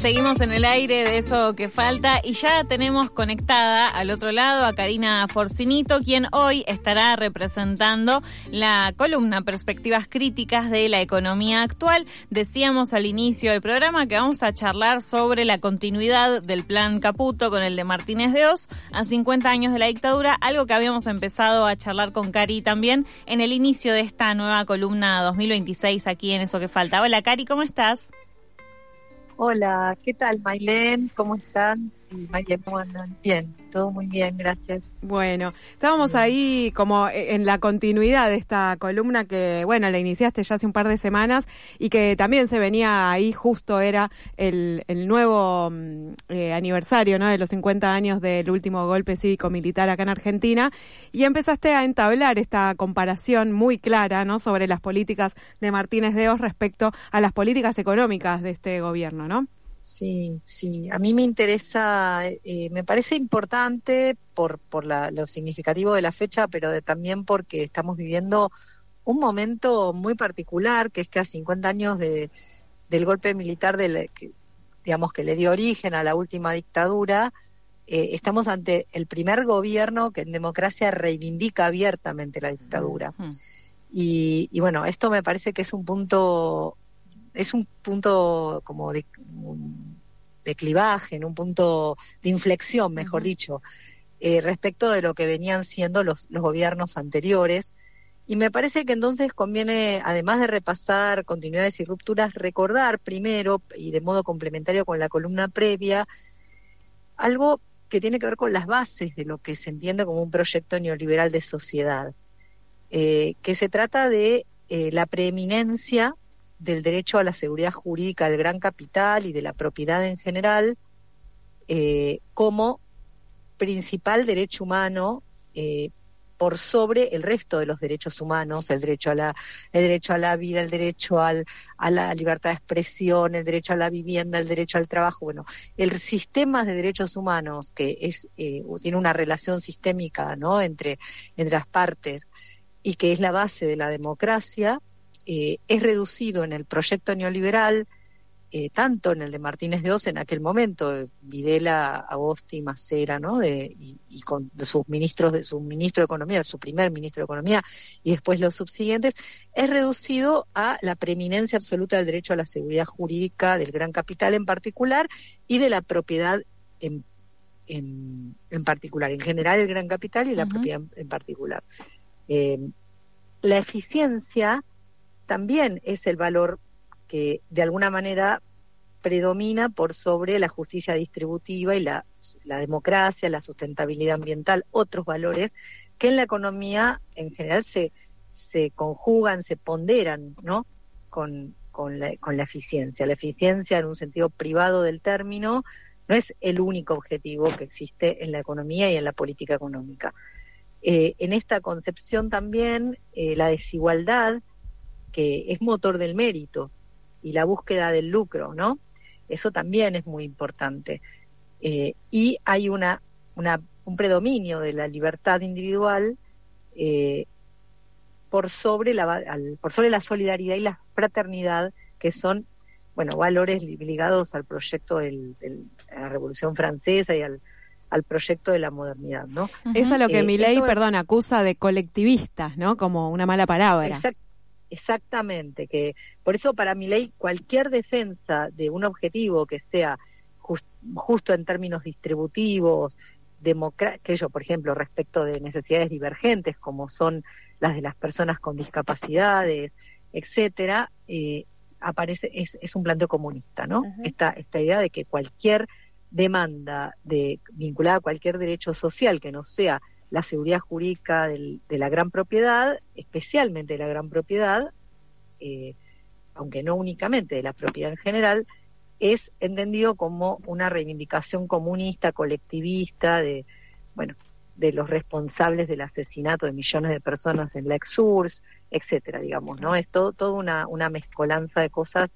Seguimos en el aire de Eso que Falta y ya tenemos conectada al otro lado a Karina Forcinito, quien hoy estará representando la columna Perspectivas Críticas de la Economía Actual. Decíamos al inicio del programa que vamos a charlar sobre la continuidad del Plan Caputo con el de Martínez de Hoz a 50 años de la dictadura, algo que habíamos empezado a charlar con Cari también en el inicio de esta nueva columna 2026 aquí en Eso que Falta. Hola Cari, ¿cómo estás? Hola, ¿qué tal, Mailén? ¿Cómo están? Mailén, ¿cómo andan? Bien, todo muy bien, gracias. Bueno, estábamos ahí como en la continuidad de esta columna que, bueno, la iniciaste ya hace un par de semanas y que también se venía ahí, justo era el nuevo aniversario, ¿no?, de los 50 años del último golpe cívico-militar acá en Argentina, y empezaste a entablar esta comparación muy clara, ¿no?, sobre las políticas de Martínez de Hoz respecto a las políticas económicas de este gobierno, ¿no? Sí, a mí me interesa, me parece importante por lo significativo de la fecha, pero también porque estamos viviendo un momento muy particular, que es que a 50 años del golpe militar digamos que le dio origen a la última dictadura, estamos ante el primer gobierno que en democracia reivindica abiertamente la dictadura. Y bueno, esto me parece que es un punto como de clivaje, un punto de inflexión, mejor dicho, respecto de lo que venían siendo los gobiernos anteriores. Y me parece que entonces conviene, además de repasar continuidades y rupturas, recordar primero, y de modo complementario con la columna previa, algo que tiene que ver con las bases de lo que se entiende como un proyecto neoliberal de sociedad, que se trata de la preeminencia del derecho a la seguridad jurídica del gran capital y de la propiedad en general como principal derecho humano por sobre el resto de los derechos humanos, el derecho a la vida, el derecho a la libertad de expresión, el derecho a la vivienda, el derecho al trabajo. Bueno, el sistema de derechos humanos que tiene una relación sistémica, ¿no?, entre las partes y que es la base de la democracia, es reducido en el proyecto neoliberal, tanto en el de Martínez de Hoz en aquel momento, Videla, Agosti, Macera, ¿no?, y con sus ministros, de su ministro de Economía, su primer ministro de Economía, y después los subsiguientes, es reducido a la preeminencia absoluta del derecho a la seguridad jurídica del gran capital en particular y de la propiedad en particular, en general el gran capital y la propiedad en particular. La eficiencia también es el valor que de alguna manera predomina por sobre la justicia distributiva y la democracia, la sustentabilidad ambiental, otros valores que en la economía en general se conjugan, se ponderan, ¿no?, con la eficiencia. La eficiencia en un sentido privado del término no es el único objetivo que existe en la economía y en la política económica. En esta concepción también la desigualdad, que es motor del mérito, y la búsqueda del lucro, ¿no? Eso también es muy importante. Y hay un predominio de la libertad individual por sobre la solidaridad y la fraternidad, que son, bueno, valores ligados al proyecto de la Revolución Francesa y al proyecto de la modernidad, ¿no? Es a lo que Milei, acusa de colectivistas, ¿no?, como una mala palabra. Exactamente, que por eso para Milei cualquier defensa de un objetivo que sea justo en términos distributivos, por ejemplo, respecto de necesidades divergentes como son las de las personas con discapacidades, etcétera, es un planteo comunista, ¿no? Esta idea de que cualquier demanda vinculada a cualquier derecho social que no sea la seguridad jurídica de la gran propiedad, especialmente de la gran propiedad, aunque no únicamente de la propiedad en general, es entendido como una reivindicación comunista, colectivista, de los responsables del asesinato de millones de personas en la ex-URSS, etcétera, digamos, ¿no? Es toda una mezcolanza de cosas